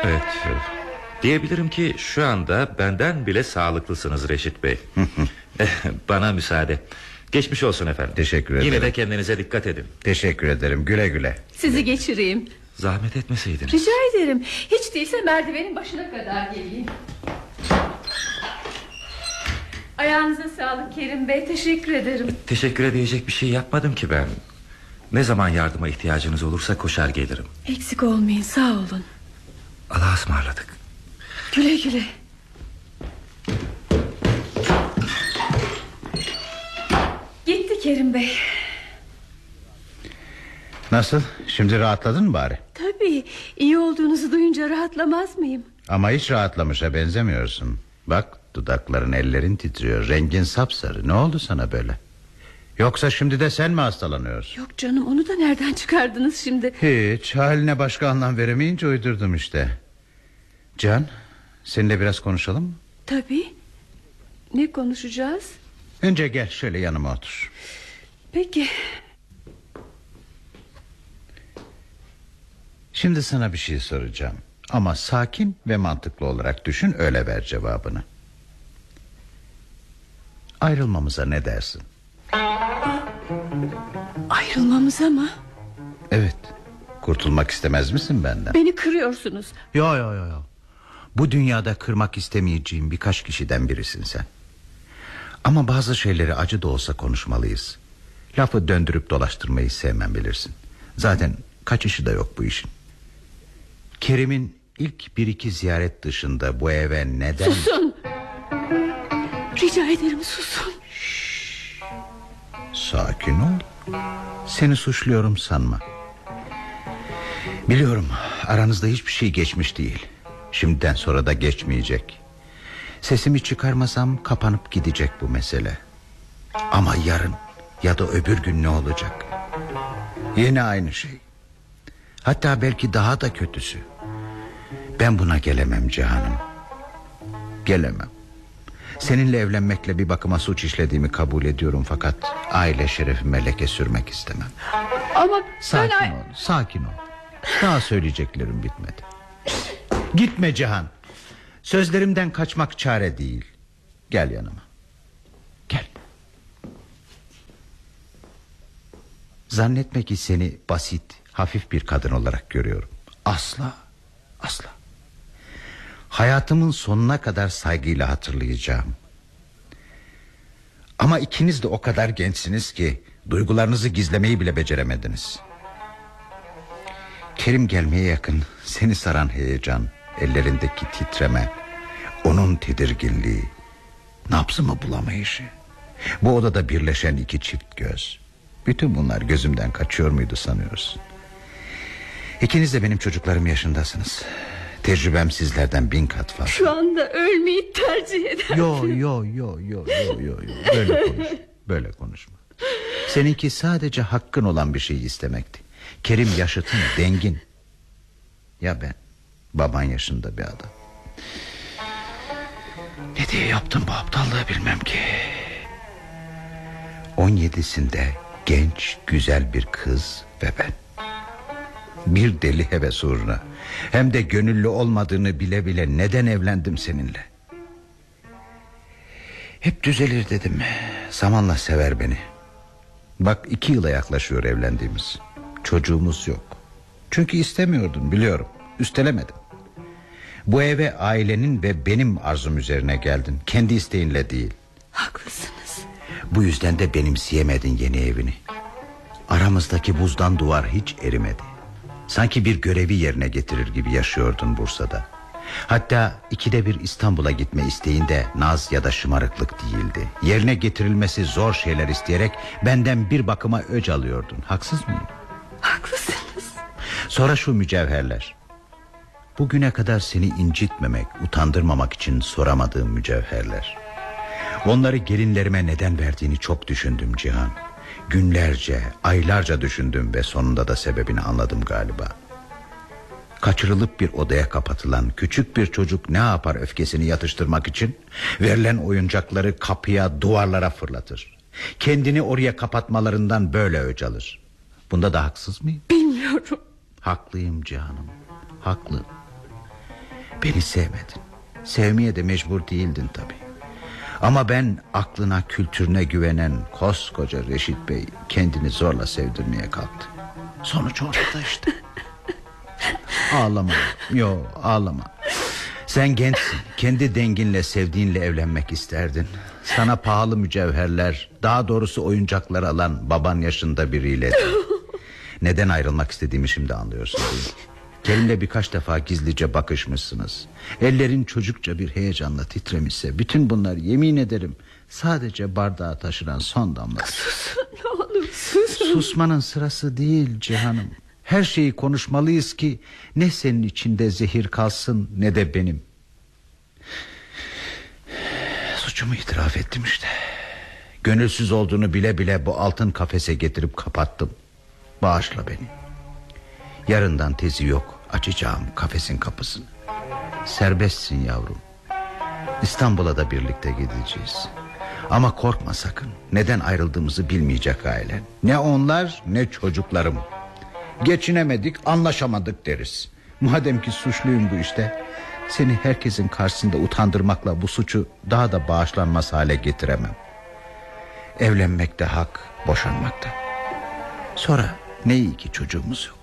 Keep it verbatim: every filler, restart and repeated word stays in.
Evet, diyebilirim ki şu anda benden bile sağlıklısınız Reşit Bey. Bana müsaade. Geçmiş olsun efendim. Teşekkür ederim. Yine de kendinize dikkat edin. Teşekkür ederim, güle güle. Sizi geçireyim. Zahmet etmeseydiniz. Rica ederim. Hiç değilse merdivenin başına kadar geleyim. Ayağınıza sağlık Kerim Bey, teşekkür ederim. Teşekkür edecek bir şey yapmadım ki ben. Ne zaman yardıma ihtiyacınız olursa koşar gelirim. Eksik olmayın, sağ olun. Allah'a ısmarladık. Güle güle. Gitti Kerim Bey. Nasıl, şimdi rahatladın mı bari? Tabii, iyi olduğunuzu duyunca rahatlamaz mıyım? Ama hiç rahatlamışa benzemiyorsun. Bak, dudakların, ellerin titriyor, rengin sapsarı. Ne oldu sana böyle? Yoksa şimdi de sen mi hastalanıyorsun? Yok canım, onu da nereden çıkardınız şimdi? Hiç, haline başka anlam veremeyince uydurdum işte. Can, seninle biraz konuşalım mı? Tabii. Ne konuşacağız? Önce gel şöyle yanıma otur. Peki. Şimdi sana bir şey soracağım. Ama sakin ve mantıklı olarak düşün, öyle ver cevabını. Ayrılmamıza ne dersin? Ayrılmamıza mı? Evet. Kurtulmak istemez misin benden? Beni kırıyorsunuz. Yo yo yo yo. Bu dünyada kırmak istemeyeceğim birkaç kişiden birisin sen. Ama bazı şeyleri acı da olsa konuşmalıyız. Lafı döndürüp dolaştırmayı sevmem, bilirsin. Zaten kaçışı da yok bu işin. Kerim'in ilk bir iki ziyaret dışında bu eve neden... Susun. Rica ederim, susun. Şşş. Sakin ol. Seni suçluyorum sanma. Biliyorum, aranızda hiçbir şey geçmiş değil. Şimdiden sonra da geçmeyecek. Sesimi çıkarmasam kapanıp gidecek bu mesele. Ama yarın ya da öbür gün ne olacak? Yine aynı şey. Hatta belki daha da kötüsü. Ben buna gelemem Cihan'ım. Gelemem. Seninle evlenmekle bir bakıma suç işlediğimi kabul ediyorum, fakat aile şerefime leke sürmek istemem. Ama sakin ben... ol, sakin ol. Daha söyleyeceklerim bitmedi. Gitme Cihan. Sözlerimden kaçmak çare değil. Gel yanıma. Gel. Zannetme ki seni basit, hafif bir kadın olarak görüyorum. Asla, asla. Hayatımın sonuna kadar saygıyla hatırlayacağım. Ama ikiniz de o kadar gençsiniz ki duygularınızı gizlemeyi bile beceremediniz. Kerim gelmeye yakın seni saran heyecan, ellerindeki titreme, onun tedirginliği, nabzımı bulamayışı, bu odada birleşen iki çift göz. Bütün bunlar gözümden kaçıyor muydu sanıyorsun? İkiniz de benim çocuklarım yaşındasınız. Tecrübem sizlerden bin kat fazla. Şu anda ölmeyi tercih ederim. Yo yo yo yo yo yo yo. Böyle konuş. Böyle konuşma. Seninki sadece hakkın olan bir şeyi istemekti. Kerim yaşıtın, dengin. Ya ben, baban yaşında bir adam. Ne diye yaptım bu aptallığı bilmem ki. On yedisinde genç, güzel bir kız ve ben. Bir deli heves uğruna, hem de gönüllü olmadığını bile bile neden evlendim seninle? Hep düzelir dedim. Zamanla sever beni. Bak, iki yıla yaklaşıyor evlendiğimiz. Çocuğumuz yok. Çünkü istemiyordun, biliyorum. Üstelemedim. Bu eve ailenin ve benim arzum üzerine geldin. Kendi isteğinle değil. Haklısınız. Bu yüzden de benimseyemedin yeni evini. Aramızdaki buzdan duvar hiç erimedi. Sanki bir görevi yerine getirir gibi yaşıyordun Bursa'da. Hatta ikide bir İstanbul'a gitme isteğinde naz ya da şımarıklık değildi. Yerine getirilmesi zor şeyler isteyerek benden bir bakıma öc alıyordun. Haksız mıyım? Haklısınız. Sonra şu mücevherler. Bugüne kadar seni incitmemek, utandırmamak için soramadığım mücevherler. Onları gelinlerime neden verdiğini çok düşündüm Cihan. Günlerce, aylarca düşündüm ve sonunda da sebebini anladım galiba. Kaçırılıp bir odaya kapatılan küçük bir çocuk ne yapar öfkesini yatıştırmak için? Verilen oyuncakları kapıya, duvarlara fırlatır. Kendini oraya kapatmalarından böyle öc alır. Bunda da haksız mıyım? Bilmiyorum. Haklıyım Cihan'ım, haklı. Beni sevmedin. Sevmeye de mecbur değildin tabii. Ama ben aklına, kültürüne güvenen koskoca Reşit Bey kendini zorla sevdirmeye kalktı. Sonuç ortada işte. Ağlama. Yo, ağlama. Sen gençsin. Kendi denginle, sevdiğinle evlenmek isterdin. Sana pahalı mücevherler, daha doğrusu oyuncaklar alan baban yaşında biriyle. Neden ayrılmak istediğimi şimdi anlıyorsun değil mi? Kerim'le birkaç defa gizlice bakışmışsınız. Ellerin çocukça bir heyecanla titremişse, bütün bunlar yemin ederim sadece bardağa taşıran son damlası. Susun, ne olur susun. Susmanın sırası değil Cihan'ım. Her şeyi konuşmalıyız ki ne senin içinde zehir kalsın ne de benim. Suçumu itiraf ettim işte. Gönülsüz olduğunu bile bile bu altın kafese getirip kapattım. Bağışla beni. Yarından tezi yok, açacağım kafesin kapısını. Serbestsin yavrum. İstanbul'a da birlikte gideceğiz. Ama korkma sakın. Neden ayrıldığımızı bilmeyecek ailen. Ne onlar ne çocuklarım. Geçinemedik, anlaşamadık deriz. Madem ki suçluyum bu işte, seni herkesin karşısında utandırmakla bu suçu daha da bağışlanmaz hale getiremem. Evlenmek de hak, boşanmak da. Sonra ne iyi ki çocuğumuz yok.